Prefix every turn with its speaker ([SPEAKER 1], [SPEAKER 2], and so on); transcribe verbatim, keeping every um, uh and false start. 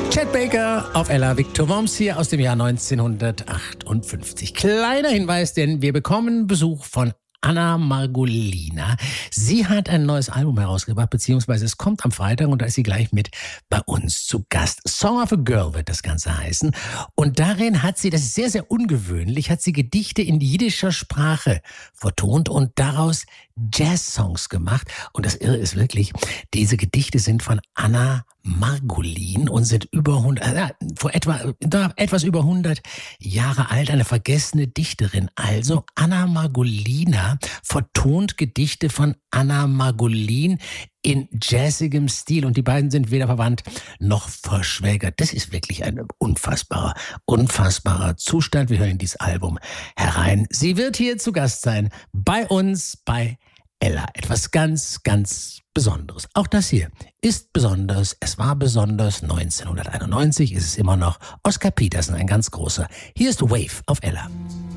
[SPEAKER 1] Chet Baker auf Ella, Victor Worms hier aus dem Jahr neunzehnhundertachtundfünfzig. Kleiner Hinweis, denn wir bekommen Besuch von Anna Margolina. Sie hat ein neues Album herausgebracht, beziehungsweise es kommt am Freitag und da ist sie gleich mit bei uns zu Gast. Song of a Girl wird das Ganze heißen. Und darin hat sie, das ist sehr, sehr ungewöhnlich, hat sie Gedichte in jiddischer Sprache vertont und daraus Jazz-Songs gemacht. Und das Irre ist wirklich, diese Gedichte sind von Anna Margolin und sind über hundert, äh, vor etwa, da, etwas über hundert Jahre alt, eine vergessene Dichterin. Also Anna Margolina vertont Gedichte von Anna Margolin in jazzigem Stil und die beiden sind weder verwandt noch verschwägert. Das ist wirklich ein unfassbarer, unfassbarer Zustand. Wir hören in dieses Album herein. Sie wird hier zu Gast sein bei uns, bei Ella. Etwas ganz, ganz Besonderes. Auch das hier ist besonders. Es war besonders. neunzehnhunderteinundneunzig ist es immer noch. Oscar Peterson, ein ganz großer. Hier ist Wave auf Ella.